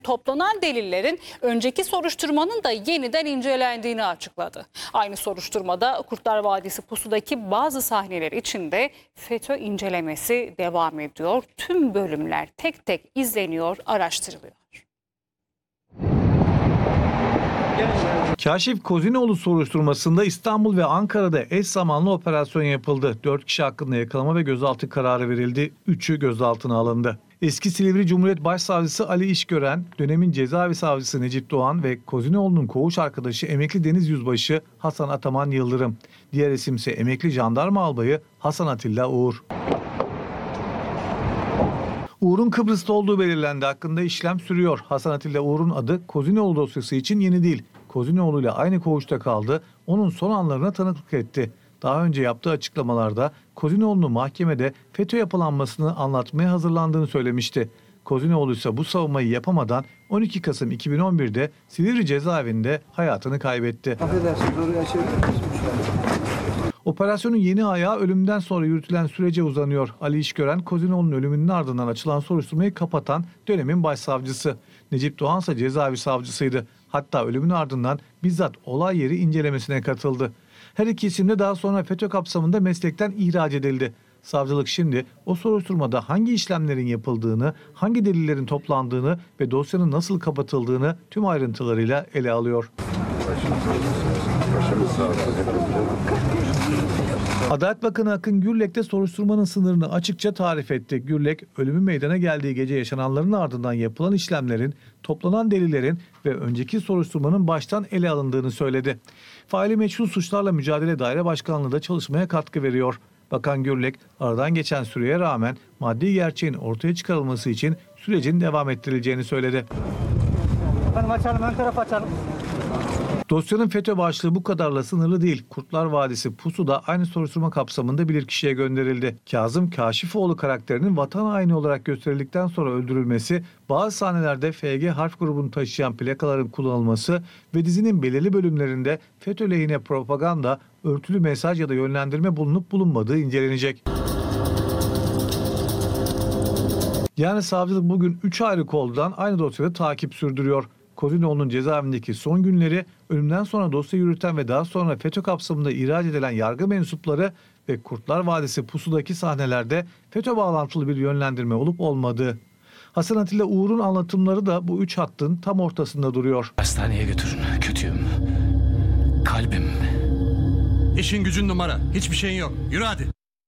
Toplanan delillerin önceki soruşturmanın da yeniden incelendiğini açıkladı. Aynı soruşturmada Kurtlar Vadisi Pusu'daki bazı sahneler için de FETÖ incelemesi devam ediyor. Tüm bölümler tek tek izleniyor, araştırılıyor. Kaşif Kozinoğlu soruşturmasında İstanbul ve Ankara'da eş zamanlı operasyon yapıldı. 4 kişi hakkında yakalama ve gözaltı kararı verildi. 3'ü gözaltına alındı. Eski Silivri Cumhuriyet Başsavcısı Ali İşgören, dönemin cezaevi savcısı Necip Doğan ve Kozinoğlu'nun koğuş arkadaşı emekli Deniz Yüzbaşı Hasan Ataman Yıldırım. Diğer isimse emekli jandarma albayı Hasan Atilla Uğur. Uğur'un Kıbrıs'ta olduğu belirlendi. Hakkında işlem sürüyor. Hasan Atilla Uğur'un adı Kozinoğlu dosyası için yeni değil. Kozinoğlu ile aynı koğuşta kaldı. Onun son anlarına tanıklık etti. Daha önce yaptığı açıklamalarda Kozinoğlu'nun mahkemede FETÖ yapılanmasını anlatmaya hazırlandığını söylemişti. Kozinoğlu ise bu savunmayı yapamadan 12 Kasım 2011'de Silivri cezaevinde hayatını kaybetti. Operasyonun yeni ayağı ölümden sonra yürütülen sürece uzanıyor. Ali İşgören, Kozinoğlu'nun ölümünün ardından açılan soruşturmayı kapatan dönemin başsavcısı. Necip Doğan ise cezaevi savcısıydı. Hatta ölümün ardından bizzat olay yeri incelemesine katıldı. Her iki isim de daha sonra FETÖ kapsamında meslekten ihraç edildi. Savcılık şimdi o soruşturmada hangi işlemlerin yapıldığını, hangi delillerin toplandığını ve dosyanın nasıl kapatıldığını tüm ayrıntılarıyla ele alıyor. Adalet Bakanı Akın Gürlek de soruşturmanın sınırını açıkça tarif etti. Gürlek, ölümün meydana geldiği gece yaşananların ardından yapılan işlemlerin, toplanan delillerin ve önceki soruşturmanın baştan ele alındığını söyledi. Faili meçhul suçlarla mücadele daire başkanlığı da çalışmaya katkı veriyor. Bakan Gürlek, aradan geçen süreye rağmen maddi gerçeğin ortaya çıkarılması için sürecin devam ettirileceğini söyledi. Açalım, ön taraf açalım. Dosyanın FETÖ başlığı bu kadarla sınırlı değil. Kurtlar Vadisi Pusu da aynı soruşturma kapsamında bilirkişiye gönderildi. Kazım Kaşifoğlu karakterinin vatan haini olarak gösterildikten sonra öldürülmesi, bazı sahnelerde FG harf grubunu taşıyan plakaların kullanılması ve dizinin belirli bölümlerinde FETÖ lehine propaganda, örtülü mesaj ya da yönlendirme bulunup bulunmadığı incelenecek. Yani savcılık bugün 3 ayrı koldan aynı dosyada takip sürdürüyor. Kozinoğlu'nun cezaevindeki son günleri, ölümden sonra dosya yürüten ve daha sonra FETÖ kapsamında ihraç edilen yargı mensupları ve Kurtlar Vadisi Pusu'daki sahnelerde FETÖ bağlantılı bir yönlendirme olup olmadığı. Hasan Atilla Uğur'un anlatımları da bu 3 hattın tam ortasında duruyor. Hastaneye götürün. Kötüyüm. Kalbim. İşin gücün numara. Hiçbir şeyin yok. Yürü hadi.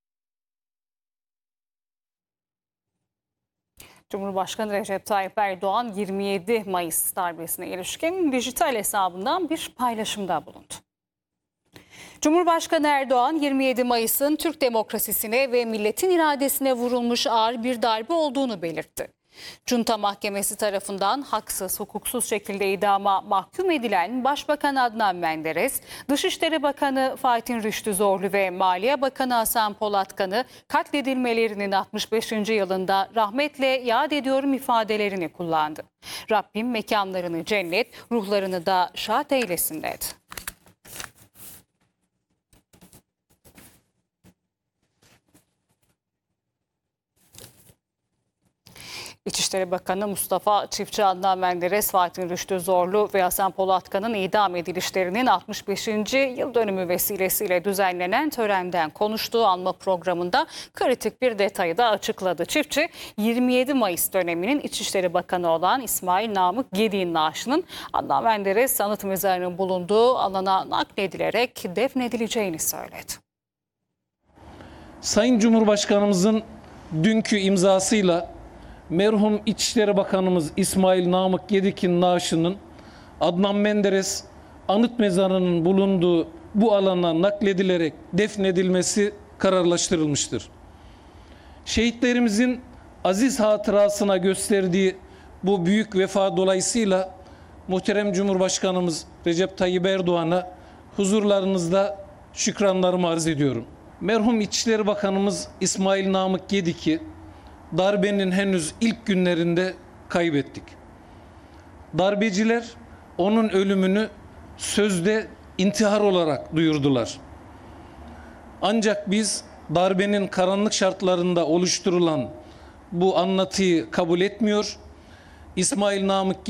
Cumhurbaşkanı Recep Tayyip Erdoğan 27 Mayıs darbesine ilişkin dijital hesabından bir paylaşımda bulundu. Cumhurbaşkanı Erdoğan 27 Mayıs'ın Türk demokrasisine ve milletin iradesine vurulmuş ağır bir darbe olduğunu belirtti. Junta Mahkemesi tarafından haksız, hukuksuz şekilde idama mahkum edilen Başbakan Adnan Menderes, Dışişleri Bakanı Fatih Rüştü Zorlu ve Maliye Bakanı Hasan Polatkan'ı katledilmelerinin 65. yılında rahmetle yad ediyorum ifadelerini kullandı. Rabbim mekanlarını cennet, ruhlarını da şad eylesin dedi. İçişleri Bakanı Mustafa Çiftçi, Adnan Menderes, Fatih Rüştü Zorlu ve Hasan Polatkan'ın idam edilişlerinin 65. yıl dönümü vesilesiyle düzenlenen törenden konuştuğu anma programında kritik bir detayı da açıkladı. Çiftçi, 27 Mayıs döneminin İçişleri Bakanı olan İsmail Namık Gedik'in naaşının Adnan Menderes anıt mezarının bulunduğu alana nakledilerek defnedileceğini söyledi. Sayın Cumhurbaşkanımızın dünkü imzasıyla merhum İçişleri Bakanımız İsmail Namık Gedik'in naaşının Adnan Menderes anıt mezarının bulunduğu bu alana nakledilerek defnedilmesi kararlaştırılmıştır. Şehitlerimizin aziz hatırasına gösterdiği bu büyük vefa dolayısıyla muhterem Cumhurbaşkanımız Recep Tayyip Erdoğan'a huzurlarınızda şükranlarımı arz ediyorum. Merhum İçişleri Bakanımız İsmail Namık Gedik'i darbenin henüz ilk günlerinde kaybettik. Darbeciler onun ölümünü sözde intihar olarak duyurdular. Ancak biz darbenin karanlık şartlarında oluşturulan bu anlatıyı kabul etmiyor. İsmail Namık